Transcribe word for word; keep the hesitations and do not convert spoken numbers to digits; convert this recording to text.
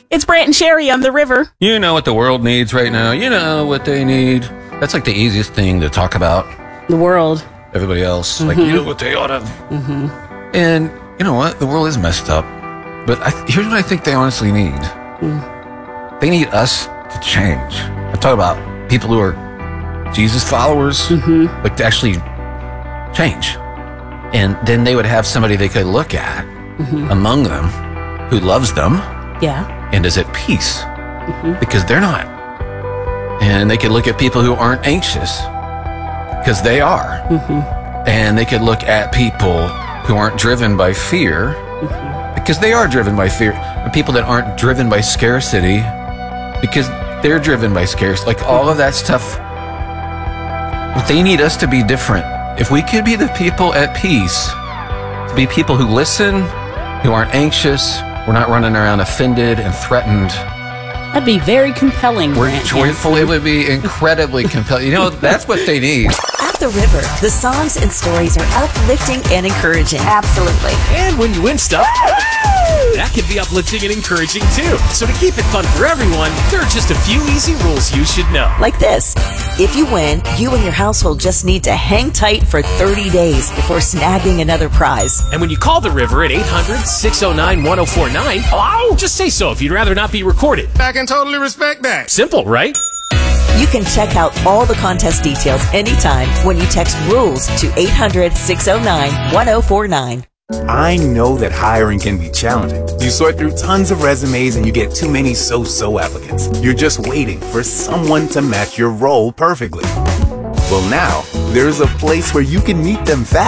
It's Brant and Sherry on the river. You know what the world needs right now. You know what they need. That's like the easiest thing to talk about. The world. Everybody else, mm-hmm. like, you know what they ought to. Mm-hmm. And you know what? The world is messed up. But I, here's what I think they honestly need. Mm. They need us to change. I talk about people who are Jesus followers, mm-hmm. like to actually change. And then they would have somebody they could look at mm-hmm. among them who loves them. Yeah. And is at peace mm-hmm. because they're not. And they could look at people who aren't anxious because they are. Mm-hmm. And they could look at people who aren't driven by fear mm-hmm. because they are driven by fear. And people that aren't driven by scarcity because they're driven by scarcity. Like all of that stuff. They need us to be different. If we could be the people at peace, to be people who listen, who aren't anxious, we're not running around offended and threatened. That'd be very compelling, We're Grant. joyful. It would be incredibly compelling. You know, that's what they need. At the river, the songs and stories are uplifting and encouraging. Absolutely. And when you win stuff, that can be uplifting and encouraging too. So to keep it fun for everyone, there are just a few easy rules you should know. Like this. If you win, you and your household just need to hang tight for thirty days before snagging another prize. And when you call the river at eight hundred, six oh nine, one oh four nine, hello? Just say so if you'd rather not be recorded. I can totally respect that. Simple, right? You can check out all the contest details anytime when you text RULES to eight hundred, six oh nine, one oh four nine. I know that hiring can be challenging. You sort through tons of resumes and you get too many so-so applicants. You're just waiting for someone to match your role perfectly. Well, now, there's a place where you can meet them fast.